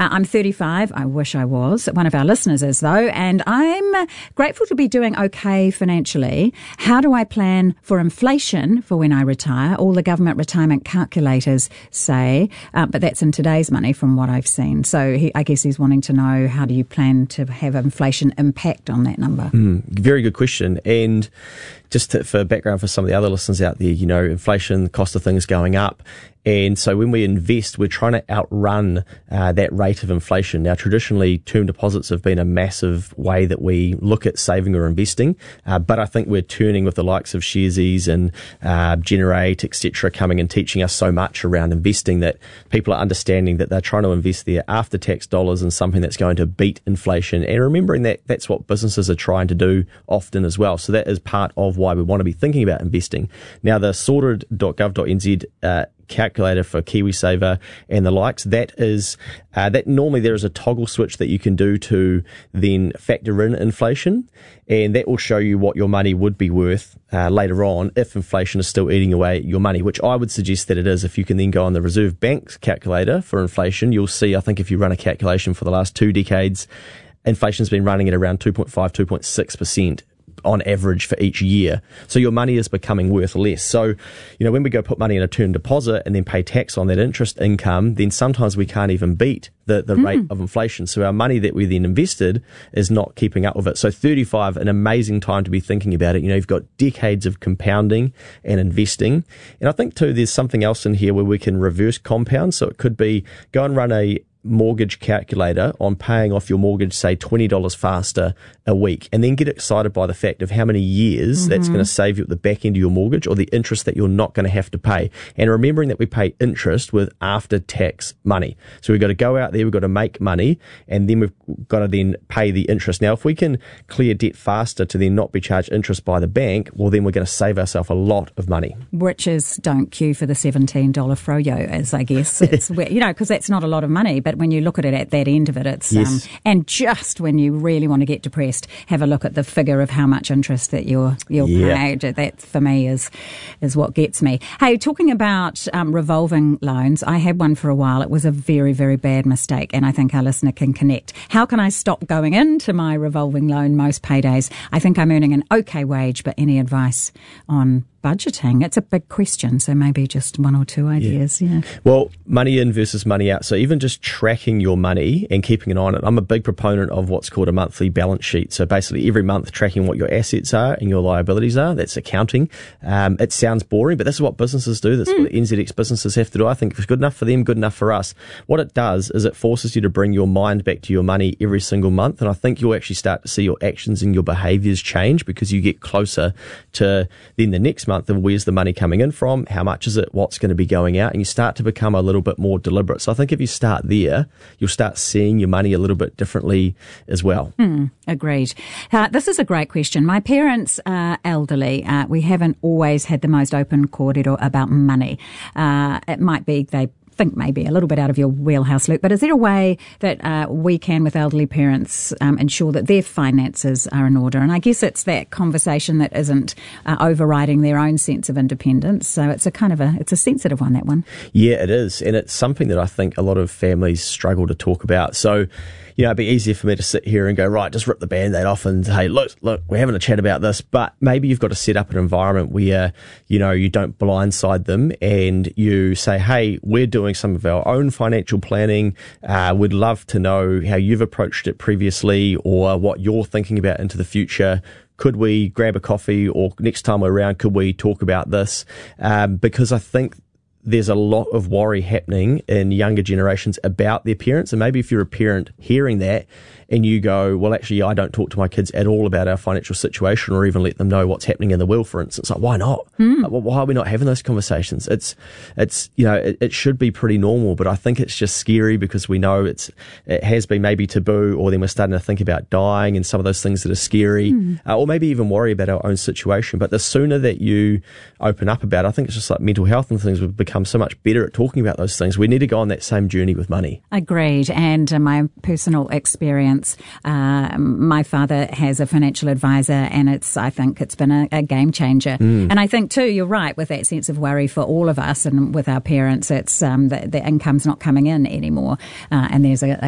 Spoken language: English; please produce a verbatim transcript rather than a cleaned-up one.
Uh, I'm thirty-five. I wish I was. One of our listeners is, though, and I'm grateful to be doing okay financially. How do I plan for inflation for when I retire? All the government retirement calculators say, uh, but that's in today's money from what I've seen. So he, I guess he's wanting to know, how do you plan to have inflation impact on that number? Mm, very good question. And just to, for background for some of the other listeners out there, you know, inflation, the cost of things going up. And so when we invest, we're trying to outrun uh, that rate of inflation. Now, traditionally, term deposits have been a massive way that we look at saving or investing. Uh, but I think we're turning with the likes of Sharesies and uh, Generate, et cetera, coming and teaching us so much around investing that people are understanding that they're trying to invest their after-tax dollars in something that's going to beat inflation. And remembering that that's what businesses are trying to do often as well. So that is part of why we want to be thinking about investing. Now, the sorted dot gov dot n z uh, calculator for KiwiSaver and the likes, that is uh, that normally there is a toggle switch that you can do to then factor in inflation, and that will show you what your money would be worth uh, later on if inflation is still eating away at your money, which I would suggest that it is. If you can then go on the Reserve Bank's calculator for inflation, you'll see, I think if you run a calculation for the last two decades, inflation's been running at around two point five, two point six percent on average for each year. So your money is becoming worth less. So, you know, when we go put money in a term deposit and then pay tax on that interest income, then sometimes we can't even beat the, the mm. rate of inflation. So our money that we then invested is not keeping up with it. So thirty-five, an amazing time to be thinking about it. You know, you've got decades of compounding and investing. And I think too, there's something else in here where we can reverse compound. So it could be go and run a mortgage calculator on paying off your mortgage, say twenty dollars faster a week, and then get excited by the fact of how many years mm-hmm. that's going to save you at the back end of your mortgage, or the interest that you're not going to have to pay. And remembering that we pay interest with after tax money. So we've got to go out there, we've got to make money, and then we've got to then pay the interest. Now, if we can clear debt faster to then not be charged interest by the bank, well, then we're going to save ourselves a lot of money. Riches don't queue for the seventeen dollars froyo, as I guess. It's where, you know, because that's not a lot of money, but when you look at it at that end of it, it's yes. um, and just when you really want to get depressed, have a look at the figure of how much interest that you're you're yeah. paid. That for me is is what gets me. Hey, talking about um, revolving loans, I had one for a while. It was a very very bad mistake, and I think our listener can connect. How can I stop going into my revolving loan most paydays? I think I'm earning an okay wage, but any advice on budgeting? It's a big question, so maybe just one or two ideas. Yeah. yeah. Well, money in versus money out. So even just tracking your money and keeping an eye on it. I'm a big proponent of what's called a monthly balance sheet. So basically every month tracking what your assets are and your liabilities are. That's accounting. Um, it sounds boring, but this is what businesses do. That's mm. what N Z X businesses have to do. I think if it's good enough for them, good enough for us. What it does is it forces you to bring your mind back to your money every single month. And I think you'll actually start to see your actions and your behaviours change, because you get closer to then the next month. month of where's the money coming in from, how much is it, what's going to be going out, and you start to become a little bit more deliberate. So I think if you start there, you'll start seeing your money a little bit differently as well. Mm, agreed. Uh, this is a great question. My parents are elderly. Uh, we haven't always had the most open kōrero about money. Uh, it might be they think maybe a little bit out of your wheelhouse, Luke, but is there a way that uh, we can, with elderly parents, um, ensure that their finances are in order? And I guess it's that conversation that isn't uh, overriding their own sense of independence. So it's a kind of a, it's a sensitive one, that one. Yeah, it is. And it's something that I think a lot of families struggle to talk about. So, you know, it'd be easier for me to sit here and go, right, just rip the Band-Aid off and, hey, look, look, we're having a chat about this. But maybe you've got to set up an environment where, you know, you don't blindside them and you say, hey, we're doing some of our own financial planning. Uh, we'd love to know how you've approached it previously or what you're thinking about into the future. Could we grab a coffee, or next time we're around, could we talk about this? Um, because I think there's a lot of worry happening in younger generations about their parents. And maybe if you're a parent hearing that and you go, well, actually, I don't talk to my kids at all about our financial situation or even let them know what's happening in the will, for instance. Like, why not? Mm. Like, well, why are we not having those conversations? It's, it's, you know, it, it should be pretty normal, but I think it's just scary because we know it's, it has been maybe taboo, or then we're starting to think about dying and some of those things that are scary, mm. uh, or maybe even worry about our own situation. But the sooner that you open up about it, I think it's just like mental health and things, we've become so much better at talking about those things. We need to go on that same journey with money. Agreed. And uh, my personal experience, uh, my father has a financial advisor, and it's, I think it's been a, a game changer. Mm. And I think too, you're right, with that sense of worry for all of us and with our parents, it's um, the, the income's not coming in anymore. Uh, and there's a,